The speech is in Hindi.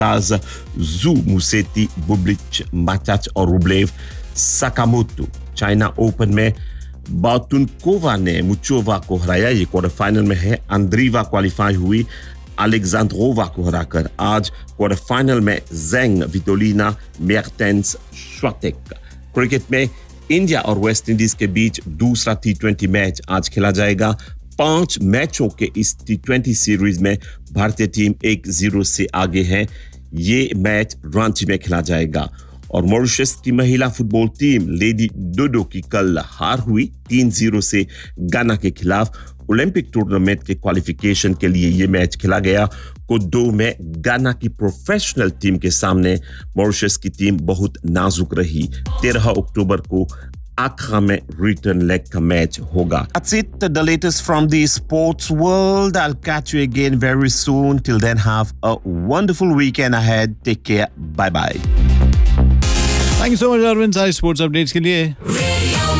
Zhu Musetti, Bublik, Matic और रुब्लेव Sakamoto. चाइना ओपन में बातुनकोवा ने मुचोवा को हराया, ये क्वार्टर फाइनल में है। अंद्रीवा क्वालिफाई हुई अलेक्जेंड्रोवा को हराकर। आज क्वार्टर फाइनल में जेंग विटोलिना मेर्टेंस श्वाटेक। क्रिकेट में इंडिया और वेस्ट इंडीज के बीच दूसरा टी20 मैच आज खेला जाएगा। 5 मैचों के इस टी20 सीरीज में भारतीय टीम 1-0 से आगे है। ये मैच रांची में खेला जाएगा। और मॉरिशस की महिला फुटबॉल टीम लेडी डोडो की कल हार हुई 3-0 से गाना के खिलाफ। ओलंपिक टूर्नामेंट के क्वालिफिकेशन के लिए ये मैच खेला गया। कोडो में गाना की प्रोफेशनल टीम के सामने मॉरिशस की टीम बहुत नाजुक रही। 13 अक्टूबर को Accra में return leg का मैच होगा. That's it, the latest from the sports world. I'll catch you again very soon. Till then, have a wonderful weekend ahead. Take care. Bye bye. Thank you so much, Arvind. सारे sports updates के लिए.